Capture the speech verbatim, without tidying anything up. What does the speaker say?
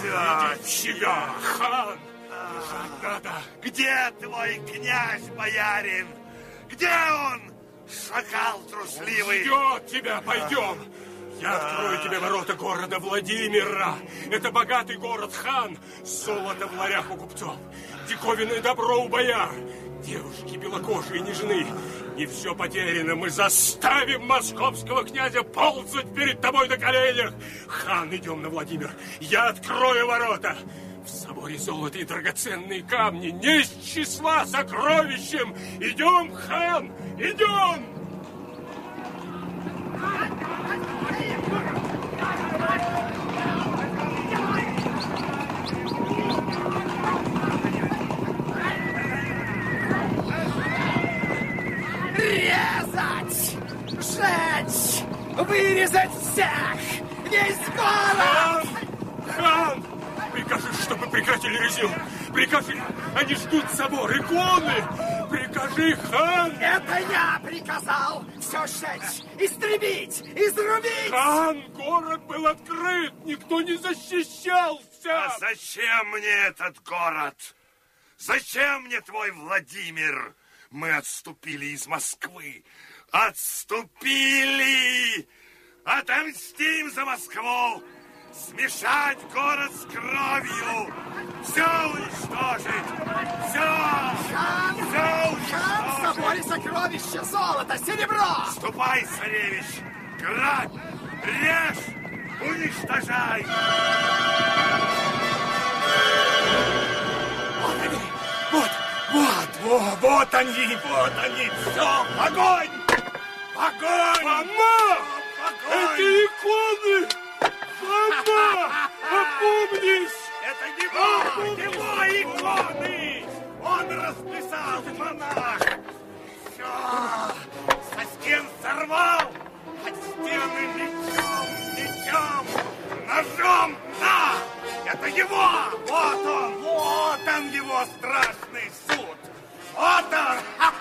Тебя, хан! Надо. Где твой князь, боярин? Где он, шакал трусливый? Ждет тебя, пойдем. Я открою тебе ворота города Владимира. Это богатый город, хан. Золото в ларях у купцов. Диковинное добро у бояр. Девушки белокожие, нежны. Не все потеряно. Мы заставим московского князя ползать перед тобой на коленях. Хан, идем на Владимир. Я открою ворота. В соборе золото и драгоценные камни. Не с числа сокровищем. Идем, хан, идем. Резать! Сжечь! Вырезать всех! Весь город! Хан! Хан! Прикажи, чтобы прекратили резил! Прикажи! Они ждут собор, иконы! Прикажи, хан! Это я приказал все сжечь, истребить, изрубить! Хан, город был открыт, никто не защищался! А зачем мне этот город? Зачем мне твой Владимир? Мы отступили из Москвы. Отступили! Отомстим за Москву! Смешать город с кровью! Все уничтожить! Все! Хан! Все уничтожить! Хан, в соборе сокровища, золото, серебро! Ступай, царевич! Грабь! Режь! Уничтожай! Вот они! Вот! Вот! Вот! Вот они! Вот они! Все! Огонь! Огонь! Мама! Это иконы! Мама! Опомнись! Это его! Его иконы! Он расписал, монах! Все! Со стен сорвал! От стены мечом, мечом, ножом! Да! Это его! Вот он! Вот он, его страшный суд! Вот он! Ха-ха!